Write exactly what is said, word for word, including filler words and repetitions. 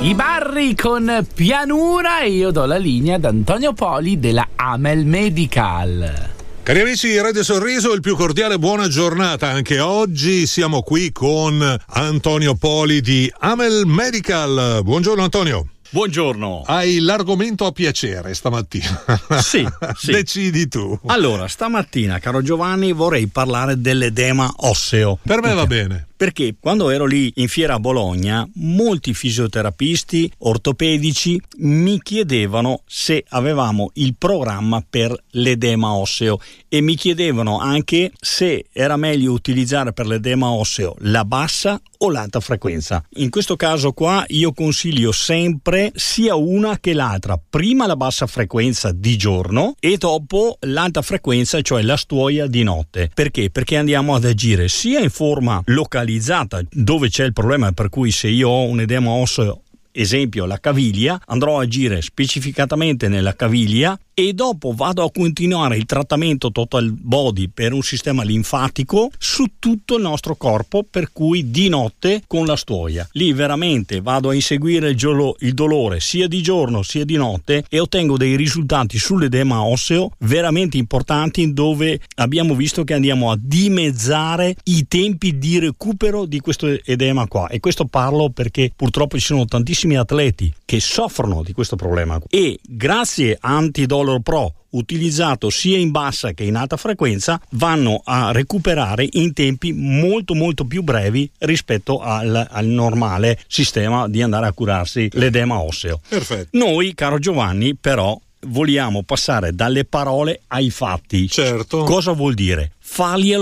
I Barri con Pianura, e io do la linea ad Antonio Poli della Amel Medical. Cari amici di Radio Sorriso, il più cordiale buona giornata. Anche oggi siamo qui con Antonio Poli di Amel Medical. Buongiorno Antonio. Buongiorno. Hai l'argomento a piacere stamattina. Sì, sì. Decidi tu. Allora, stamattina, caro Giovanni, vorrei parlare dell'edema osseo. Per me va bene. Perché quando ero lì in fiera a Bologna, molti fisioterapisti, ortopedici mi chiedevano se avevamo il programma per l'edema osseo e mi chiedevano anche se era meglio utilizzare per l'edema osseo la bassa o l'alta frequenza. In questo caso qua io consiglio sempre sia una che l'altra. Prima la bassa frequenza di giorno e dopo l'alta frequenza, cioè la stuoia di notte. Perché? Perché andiamo ad agire sia in forma localizzata dove c'è il problema, per cui se io ho un edema osseo, esempio la caviglia, andrò a agire specificatamente nella caviglia e dopo vado a continuare il trattamento total body per un sistema linfatico su tutto il nostro corpo, per cui di notte con la stuoia. Lì veramente vado a inseguire il, giolo, il dolore sia di giorno sia di notte e ottengo dei risultati sull'edema osseo veramente importanti, dove abbiamo visto che andiamo a dimezzare i tempi di recupero di questo edema qua. E questo parlo perché purtroppo ci sono tantissimi atleti che soffrono di questo problema e grazie a Antidolor Pro, utilizzato sia in bassa che in alta frequenza, vanno a recuperare in tempi molto molto più brevi rispetto al, al normale sistema di andare a curarsi l'edema osseo. Perfetto. Noi, caro Giovanni, però vogliamo passare dalle parole ai fatti. Certo. Cosa vuol dire? Farglielo